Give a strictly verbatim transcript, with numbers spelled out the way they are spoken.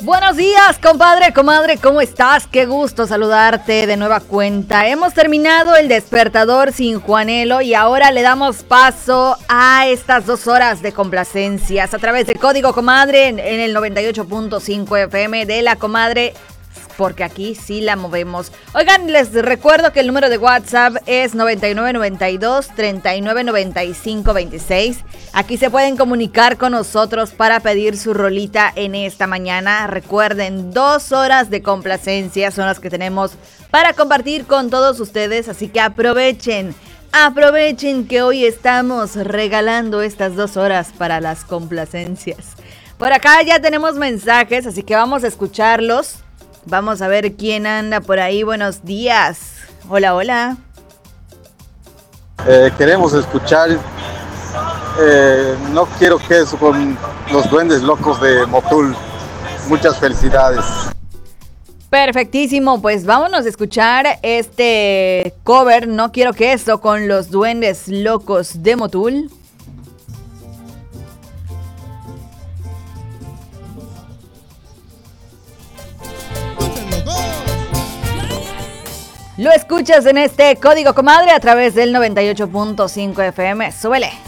Buenos días, compadre, comadre, ¿cómo estás? Qué gusto saludarte de nueva cuenta. Hemos terminado el despertador sin Juanelo y ahora le damos paso a estas dos horas de complacencias a través de Código Comadre en, en el noventa y ocho punto cinco F M de La Comadre, porque aquí sí la movemos. Oigan, les recuerdo que el número de WhatsApp es noventa y nueve noventa y dos treinta y nueve noventa y cinco veintiséis. Aquí se pueden comunicar con nosotros para pedir su rolita en esta mañana. Recuerden, dos horas de complacencia son las que tenemos para compartir con todos ustedes, así que aprovechen, aprovechen que hoy estamos regalando estas dos horas para las complacencias. Por acá ya tenemos mensajes, así que vamos a escucharlos. Vamos a ver quién anda por ahí. Buenos días. Hola, hola. Eh, queremos escuchar eh, No quiero queso con los duendes locos de Motul. Muchas felicidades. Perfectísimo, pues vámonos a escuchar este cover No quiero queso con los duendes locos de Motul. Lo escuchas en este Código Comadre a través del noventa y ocho punto cinco F M. Súbele.